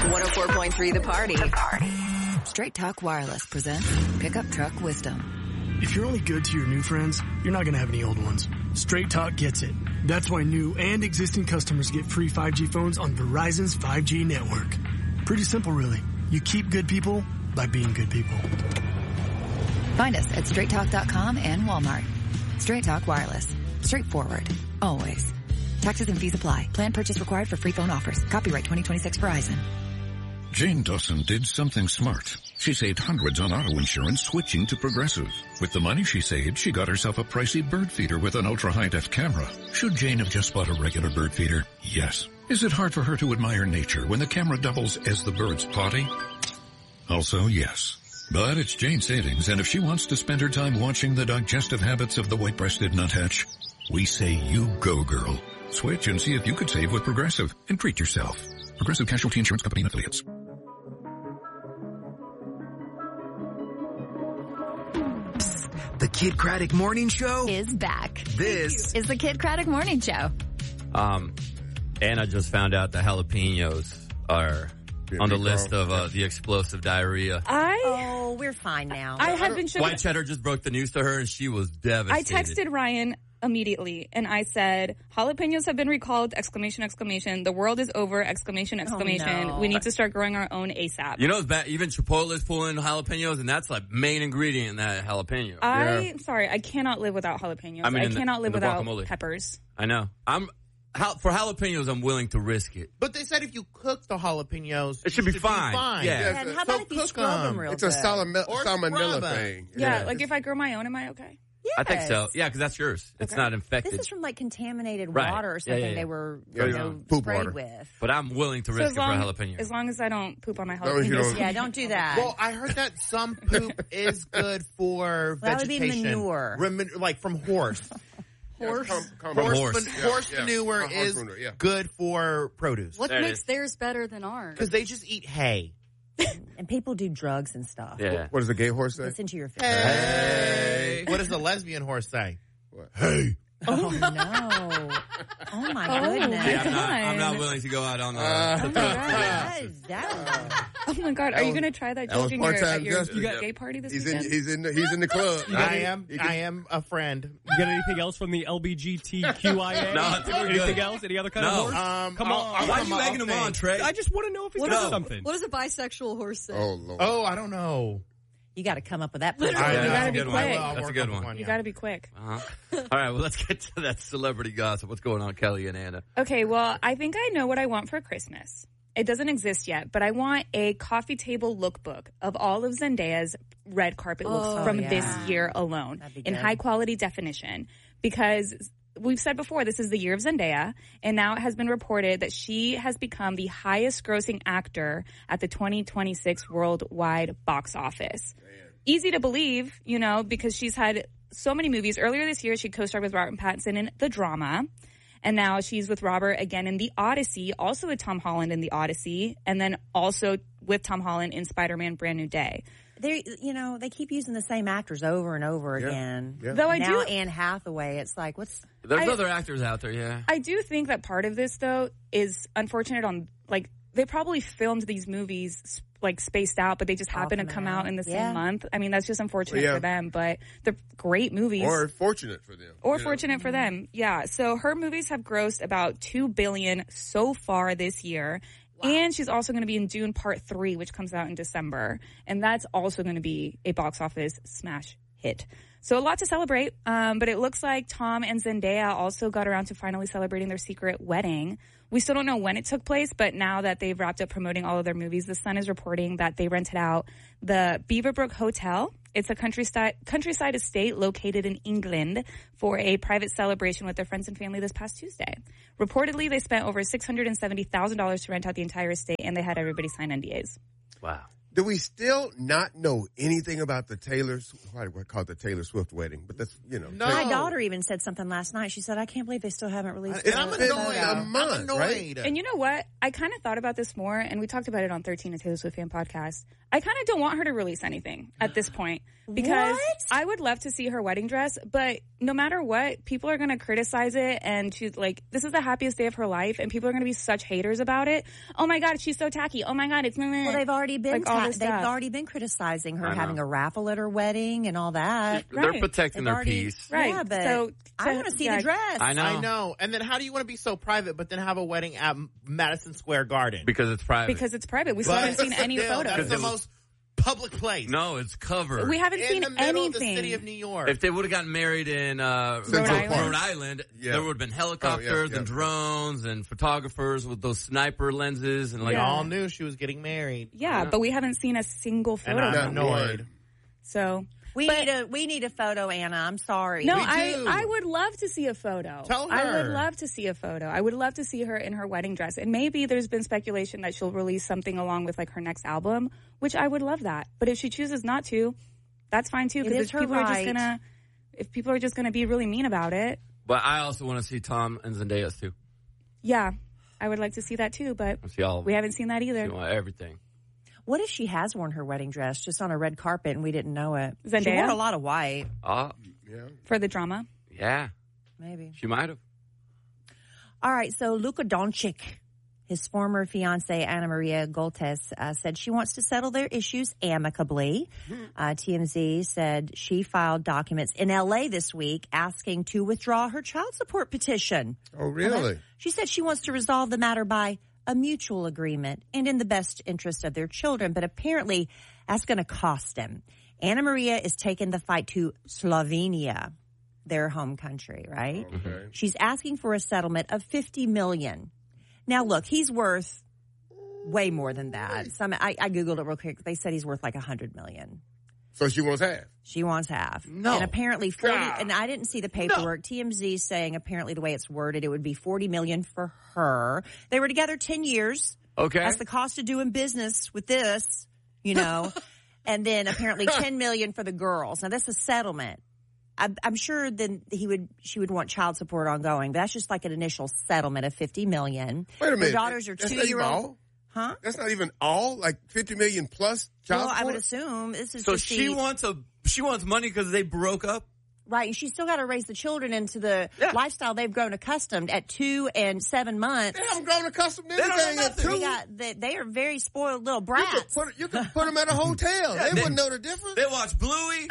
104.3 The Party. Straight Talk Wireless presents Pickup Truck Wisdom. If you're only good to your new friends, you're not going to have any old ones. Straight Talk gets it. That's why new and existing customers get free 5G phones on Verizon's 5G network. Pretty simple, really. You keep good people by being good people. Find us at straighttalk.com and Walmart. Straight Talk Wireless. Straightforward. Always. Taxes and fees apply. Plan purchase required for free phone offers. Copyright 2026 Verizon. Jane Dawson did something smart. She saved hundreds on auto insurance switching to Progressive. With the money she saved, she got herself a pricey bird feeder with an ultra-high-def camera. Should Jane have just bought a regular bird feeder? Yes. Is it hard for her to admire nature when the camera doubles as the bird's potty? Also, yes. But it's Jane's savings, and if she wants to spend her time watching the digestive habits of the white-breasted nuthatch, we say you go, girl. Switch and see if you could save with Progressive and treat yourself. Progressive Casualty Insurance Company and Affiliates. The Kid Craddock Morning Show is back. This is the Kid Craddock Morning Show. Anna just found out the jalapenos are on the list of the explosive diarrhea. Oh, we're fine now. I had been shook. White Cheddar just broke the news to her, and she was devastated. I texted Ryan immediately, and I said, jalapenos have been recalled, ! The world is over, ! Oh, no. We need to start growing our own ASAP. You know, it's bad. Even Chipotle is pulling jalapenos, and that's like main ingredient in that jalapeno. I'm sorry, I cannot live without jalapenos. I mean, I cannot live without guacamole. peppers. I know. For jalapenos, I'm willing to risk it. But they said if you cook the jalapenos, it should be fine. Yeah. And how about if you scrub them real It's good? a salmonella thing. Yeah, like if I grow my own, am I okay? Yes. I think so. Yeah, because that's yours. It's not infected. This is from like contaminated Right. water or something Yeah. they were Poop sprayed water. with. But I'm willing to risk it for a jalapeno. As long as I don't poop on my long as you jalapenos. don't- Yeah, don't do that. Well, I heard that some poop is good for That would be vegetation. manure. Like from horse. Horse. Horse manure Horse is manure, yeah. good for produce. What That makes is. theirs better than ours? Because they just eat hay. And people do drugs and stuff. Yeah. What does the gay horse say? Listen to your face. Hey. What does the lesbian horse say? What? Hey. Oh, no. Oh, my goodness. Yeah, I'm not willing to go out on Oh, Oh my God, are you going to try that joke was in your, part-time at your justice. gay party this He's weekend? in the club. I am a friend. You got anything else from the LBGTQIA? No, I think we're anything good. else? Any other kind of No. horse? Come on. Why are you egging him on, Trey? I just want to know if he's got something. What does a bisexual horse say? Oh, Lord. Oh, I don't know. You got to come up with that. You Yeah, gotta that's a be good quick. one. I'll That's a work good on one. You got to be quick. All right, well, let's get to that celebrity gossip. What's going on, Kelly and Anna? Okay, well, I think I know what I want for Christmas. It doesn't exist yet, but I want a coffee table lookbook of all of Zendaya's red carpet looks from this year alone That'd be in good. high quality definition, because we've said before, this is the year of Zendaya, and now it has been reported that she has become the highest grossing actor at the 2026 worldwide box office. Easy to believe, you know, because she's had so many movies. Earlier this year, she co-starred with Robert Pattinson in The Drama. And now she's with Robert again in The Odyssey, also with Tom Holland in The Odyssey, and then also with Tom Holland in Spider-Man Brand New Day. They keep using the same actors over and over again. Yeah. Though I now do, Anne Hathaway, it's like, There's other actors out there, yeah. I do think that part of this, though, is unfortunate on, like, they probably filmed these movies, like, spaced out, but they just happen to come out in the same month. I mean, that's just unfortunate for them, but they're great movies. Or fortunate for them. Or fortunate for them, yeah. So her movies have grossed about $2 billion so far this year. Wow. And she's also going to be in Dune Part 3, which comes out in December. And that's also going to be a box office smash hit. So a lot to celebrate, but it looks like Tom and Zendaya also got around to finally celebrating their secret wedding. We still don't know when it took place, but now that they've wrapped up promoting all of their movies, The Sun is reporting that they rented out the Beaverbrook Hotel. It's a countryside estate located in England for a private celebration with their friends and family this past Tuesday. Reportedly, they spent over $670,000 to rent out the entire estate, and they had everybody sign NDAs. Wow. Do we still not know anything about the why do I call it the Taylor Swift wedding? But that's, No. My daughter even said something last night. She said, I can't believe they still haven't released It's it. I'm been annoyed. a month, I'm annoyed. right? And you know what? I kind of thought about this more, and we talked about it on 13, a Taylor Swift fan podcast. I kind of don't want her to release anything at this point, because What? I would love to see her wedding dress, but no matter what, people are going to criticize it, and she's like, this is the happiest day of her life, and people are going to be such haters about it. Oh my God, she's so tacky. Oh my God, it's Well, they've already been like all this they've stuff. already been criticizing her I know. having a raffle at her wedding and all that. They're Right. protecting They've their already- peace. Right. Yeah, but So, I want to see the dress. I know. I know. And then how do you want to be so private but then have a wedding at Madison Square Garden? Because it's private. Because it's private. We still But haven't seen any still, photos. That's the most public place. No, it's covered. We haven't in seen the middle of the anything. city of New York. If they would have gotten married in Central Island. Park. Rhode Island, Yeah. there would have been helicopters yeah. and drones and photographers with those sniper lenses and we like all knew she was getting married. Yeah, but we haven't seen a single And photo. I'm Not annoyed. one. So We need a photo, Anna. I'm sorry. no, Me too. I would love to see a photo. Tell I would her. love to see a photo. I would love to see her in her wedding dress. And maybe there's been speculation that she'll release something along with like her next album, which I would love that. But if she chooses not to, that's fine too. It Because is her right. if people are just gonna be really mean about it, But I also want to see Tom and Zendaya's too. yeah, I would like to see that too. But I see all of we them. haven't seen that either. You want everything. What if she has worn her wedding dress just on a red carpet and we didn't know it? She Zendaya? wore a lot of white. Oh, Yeah. For the drama. yeah. Maybe. She might have. All right, so Luka Doncic, his former fiancee Ana Maria Goltes, said she wants to settle their issues amicably. TMZ said she filed documents in L.A. this week asking to withdraw her child support petition. Oh, really? She said she wants to resolve the matter by a mutual agreement and in the best interest of their children, but apparently that's going to cost them. Ana Maria is taking the fight to Slovenia, their home country, right? Okay. She's asking for a settlement of $50 million. Now, look, he's worth way more than that. I Googled it real quick. They said he's worth like $100 million. So she wants half. She wants half. No. And apparently 40, God. and I didn't see the paperwork. TMZ saying apparently the way it's worded, it would be $40 million for her. They were together 10 years. Okay. That's the cost of doing business with this, you know. And then apparently $10 million for the girls. Now that's a settlement. I'm sure then she would want child support ongoing, but that's just like an initial settlement of $50 million. Wait a minute. Her daughters are That's not even 2-year-old. all? Huh? That's not even all? Like $50 million plus child Well, I would support? assume this is So just she wants money because they broke up? right. And she's still got to raise the children into the lifestyle they've grown accustomed at 2 and 7 months. They haven't grown accustomed to They don't know anything at nothing. two. They are very spoiled little brats. You could put them at a hotel. Yeah, they they- wouldn't know the difference. They watch Bluey.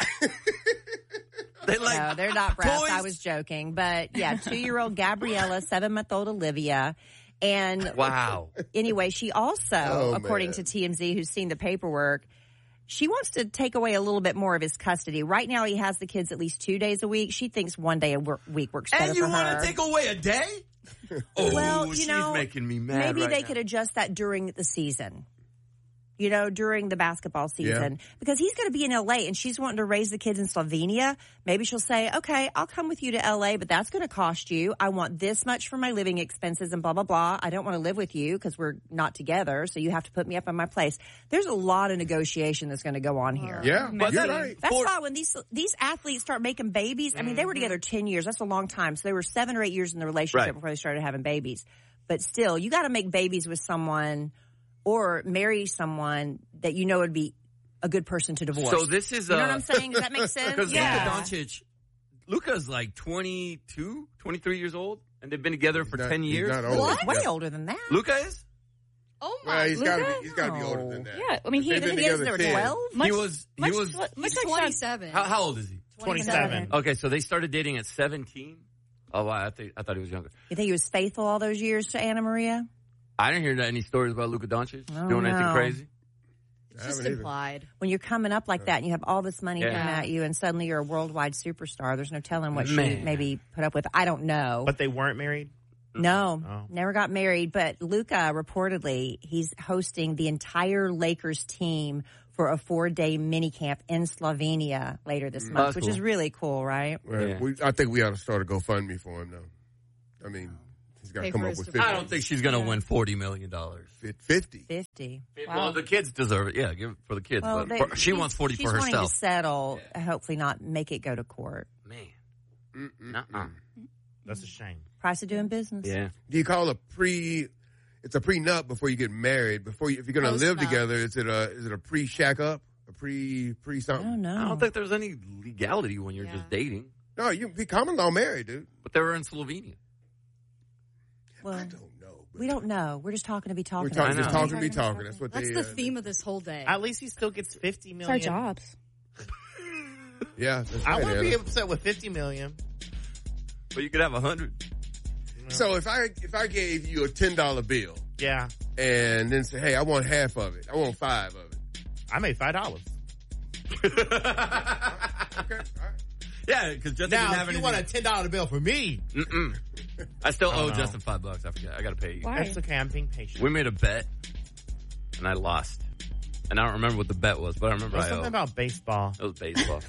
They like No, they're not brats. toys. I was joking. But yeah, 2-year-old Gabriella, 7-month-old Olivia. And Wow. anyway, she also, Oh, according man. to TMZ, who's seen the paperwork, she wants to take away a little bit more of his custody. Right now, he has the kids at least 2 days a week. She thinks 1 day a week works better And you for want her. to take away a day? Oh, Well, she's you know, making me mad maybe right they now. could adjust that during the season. You know, during the basketball season. Because he's going to be in L.A. and she's wanting to raise the kids in Slovenia. Maybe she'll say, okay, I'll come with you to L.A., but that's going to cost you. I want this much for my living expenses and blah, blah, blah. I don't want to live with you because we're not together, so you have to put me up in my place. There's a lot of negotiation that's going to go on here. Yeah, But you're then- right. That's why when these athletes start making babies, I mean, they were together 10 years. That's a long time. So they were 7 or 8 years in the relationship Right. before they started having babies. But still, you got to make babies with someone or marry someone that you know would be a good person to divorce. So this is you know what I'm saying? Does that make sense? Because Yeah. Luka's like 22, 23 years old, and they've been together for 10 He's years. not old. What? Way Yeah. older than that. Luka is? Oh Well, my! he's got to be older No. than that. Yeah, I mean, They've he been He is, together they were 10. 12? he was much He's like 27. how old is he? 27. Okay, so they started dating at 17. Oh wow, I thought he was younger. You think he was faithful all those years to Anna Maria? I didn't hear any stories about Luka Doncic Oh, doing anything no. crazy. It's just either. implied. When you're coming up like that and you have all this money Yeah. thrown at you and suddenly you're a worldwide superstar, there's no telling what she Man. maybe put up with. I don't know. But they weren't married? No, Oh. never got married. But Luka, reportedly, he's hosting the entire Lakers team for a 4-day mini camp in Slovenia later this month, That's which cool. is really cool, right? Well, Yeah. I think we ought to start a GoFundMe for him, though. I mean, he's got to Pay come for up his with divorce. I don't think she's going to win $40 million. 50. 50. Well, the kids deserve it. Yeah, give it for the kids. Well, but she wants 40 she's for wanting herself. to settle, hopefully not make it go to court. Man. Nuh-uh. That's a shame. Price of doing business. Yeah. Do you call it's a prenup before you get married? If you're going to live Post-nup. together, is it a pre-shack up? A pre something? I don't know. I don't think there's any legality when you're just dating. No, you be common law married, dude. But they were in Slovenia. Well, I don't know. we don't know. We're just talking to be talking. We're just talking to be talking. That's what That's they. the theme of this whole day. At least he still gets $50 It's million. our jobs. Yeah, that's I right, wouldn't be Anna. upset with $50 million. But you could have 100. So if I gave you a $10 bill, Yeah, and then say, hey, I want half of it. I want 5 of it. I made $5. Okay, all right. Yeah, because Justin didn't Now, have if you anything. want a $10 bill for me, I still owe know. Justin $5. I got to pay you. Why? that's okay. I'm being patient. We made a bet, and I lost. And I don't remember what the bet was, but I remember There's I something owe. about baseball. It was baseball.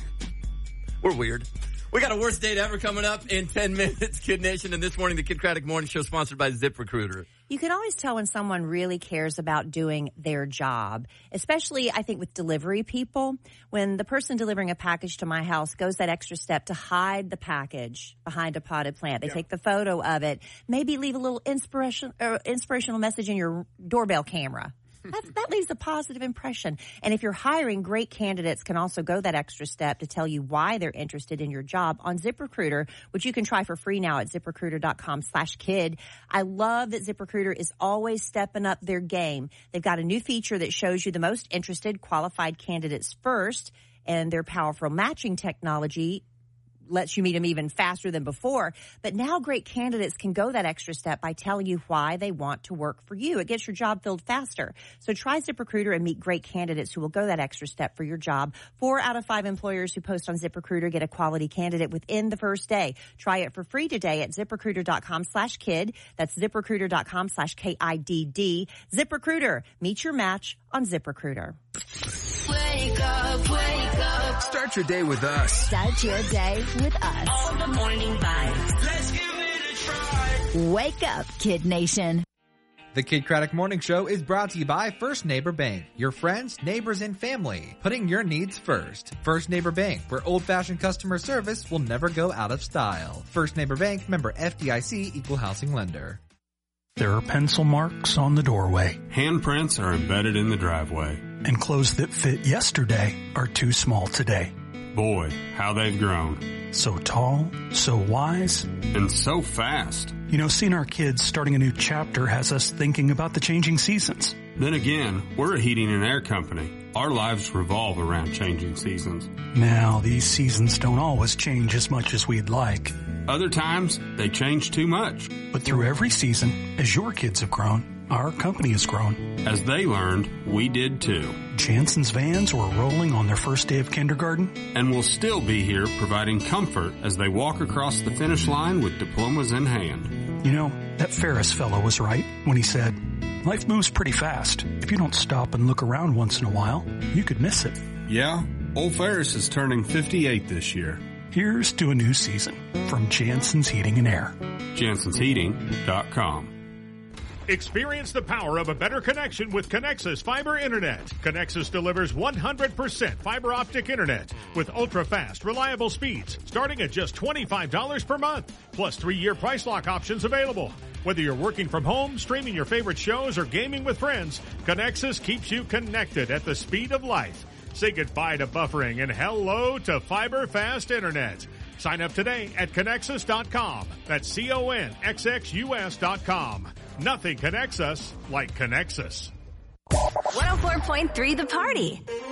We're weird. We got a worst date ever coming up in 10 minutes, Kid Nation. And this morning, the Kid Craddock Morning Show sponsored by ZipRecruiter. You can always tell when someone really cares about doing their job, especially, I think, with delivery people. When the person delivering a package to my house goes that extra step to hide the package behind a potted plant. They take the photo of it, maybe leave a little inspirational message in your doorbell camera. That leaves a positive impression. And if you're hiring, great candidates can also go that extra step to tell you why they're interested in your job on ZipRecruiter, which you can try for free now at ZipRecruiter.com/kid. I love that ZipRecruiter is always stepping up their game. They've got a new feature that shows you the most interested qualified candidates first, and their powerful matching technology lets you meet them even faster than before. But now great candidates can go that extra step by telling you why they want to work for you. It gets your job filled faster. So try ZipRecruiter and meet great candidates who will go that extra step for your job. 4 out of 5 employers who post on ZipRecruiter get a quality candidate within the first day. Try it for free today at ZipRecruiter.com/kid. That's ZipRecruiter.com/KIDD. ZipRecruiter. Meet your match on ZipRecruiter. Wake up, wake up. Start your day with us. Start your day with us. All the morning vibes. Let's give it a try. Wake up, Kid Nation. The Kid Craddock Morning Show is brought to you by First Neighbor Bank. Your friends, neighbors, and family. Putting your needs first. First Neighbor Bank, where old-fashioned customer service will never go out of style. First Neighbor Bank, member FDIC, equal housing lender. There are pencil marks on the doorway. Handprints are embedded in the driveway. And clothes that fit yesterday are too small today. Boy, how they've grown. So tall, so wise, and so fast. You know, seeing our kids starting a new chapter has us thinking about the changing seasons. Then again, we're a heating and air company. Our lives revolve around changing seasons. Now, these seasons don't always change as much as we'd like. Other times, they change too much. But through every season, as your kids have grown, our company has grown. As they learned, we did too. Jansen's vans were rolling on their first day of kindergarten. And we'll still be here providing comfort as they walk across the finish line with diplomas in hand. You know, that Ferris fellow was right when he said, life moves pretty fast. If you don't stop and look around once in a while, you could miss it. Yeah, old Ferris is turning 58 this year. Here's to a new season from Jansen's Heating and Air. JansensHeating.com. Experience the power of a better connection with Connexus Fiber Internet. Connexus delivers 100% fiber optic internet with ultra-fast, reliable speeds starting at just $25 per month, plus 3-year price lock options available. Whether you're working from home, streaming your favorite shows, or gaming with friends, Connexus keeps you connected at the speed of light. Say goodbye to buffering and hello to fiber fast internet. Sign up today at Connexus.com. That's CONXXUS.com. Nothing connects us like Connexus. 104.3 The Party.